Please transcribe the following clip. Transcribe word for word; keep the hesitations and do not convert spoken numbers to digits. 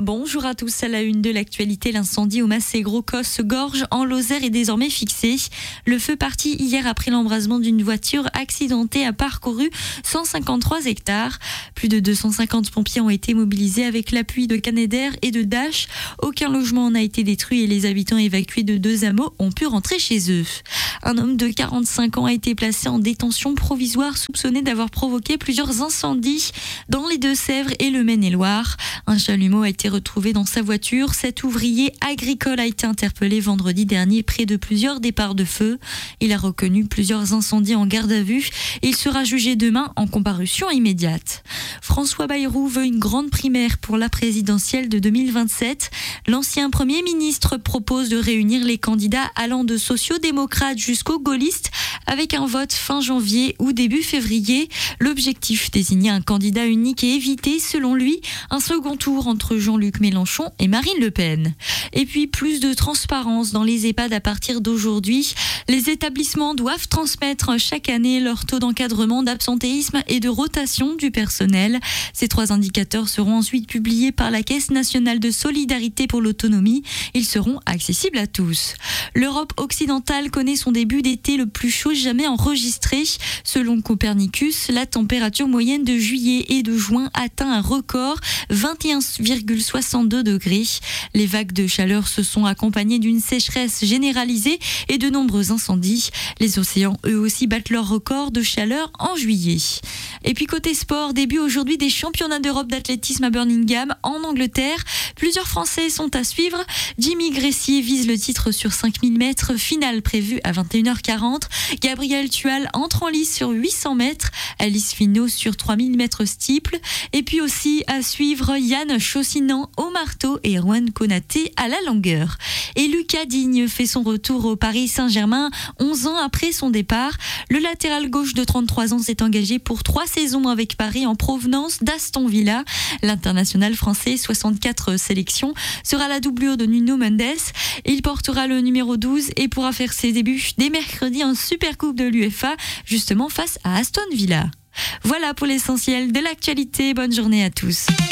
Bonjour à tous, à la une de l'actualité, l'incendie au Massé-Gros-Cosse-Gorge en Lozère est désormais fixé. Le feu parti hier après l'embrasement d'une voiture accidentée a parcouru cent cinquante-trois hectares. Plus de deux cent cinquante pompiers ont été mobilisés avec l'appui de Canadair et de Dash. Aucun logement n'a été détruit et les habitants évacués de deux hameaux ont pu rentrer chez eux. Un homme de quarante-cinq ans a été placé en détention provisoire soupçonné d'avoir provoqué plusieurs incendies dans les Deux-Sèvres et le Maine-et-Loire. Un chalumeau a été retrouvé dans sa voiture. Cet ouvrier agricole a été interpellé vendredi dernier près de plusieurs départs de feu. Il a reconnu plusieurs incendies en garde à vue. Il sera jugé demain en comparution immédiate. François Bayrou veut une grande primaire pour la présidentielle de deux mille vingt-sept. L'ancien Premier ministre propose de réunir les candidats allant de sociaux-démocrates jusqu'aux gaullistes avec un vote fin janvier ou début février. L'objectif, désigner un candidat unique et éviter, selon lui, un second tour entre Jean-Luc Mélenchon et Marine Le Pen. Et puis, plus de transparence dans les EHPAD à partir d'aujourd'hui. Les établissements doivent transmettre chaque année leur taux d'encadrement, d'absentéisme et de rotation du personnel. Ces trois indicateurs seront ensuite publiés par la Caisse nationale de solidarité pour l'autonomie. Ils seront accessibles à tous. L'Europe occidentale connaît son début d'été le plus chaud jamais enregistré. Selon Copernicus, la température moyenne de juillet et de juin atteint un record, vingt et un virgule soixante-deux degrés. Les vagues de chaleur se sont accompagnées d'une sécheresse généralisée et de nombreux incendies. Les océans, eux aussi, battent leur record de chaleur en juillet. Et puis côté sport, début aujourd'hui des championnats d'Europe d'athlétisme à Birmingham, en Angleterre. Plusieurs Français sont à suivre. Jimmy Gressier vise le titre sur cinq mille mètres, finale prévue à vingt et une heures quarante. Gabriel Tual entre en lice sur huit cents mètres. Alice Finot sur trois mille mètres steeple. Et puis aussi à suivre Yann Chaussinan au marteau et Erwan Konaté à la longueur. Et Lucas Digne fait son retour au Paris Saint-Germain onze ans après son départ. Le latéral gauche de trente-trois ans s'est engagé pour trois saisons avec Paris en provenance d'Aston Villa. L'international français, soixante-quatre sélections, sera la doublure de Nuno Mendes. Il portera le numéro douze et pourra faire ses débuts dès mercredi en Supercoupe de l'UEFA, justement face à Aston Villa. Voilà pour l'essentiel de l'actualité. Bonne journée à tous.